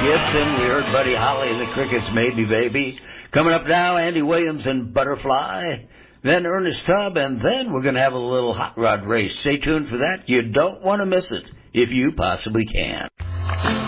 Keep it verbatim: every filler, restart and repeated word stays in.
Gibson. We heard Buddy Holly and the Crickets, Maybe Baby. Coming up now, Andy Williams and Butterfly. Then Ernest Tubb, and then we're going to have a little hot rod race. Stay tuned for that. You don't want to miss it if you possibly can.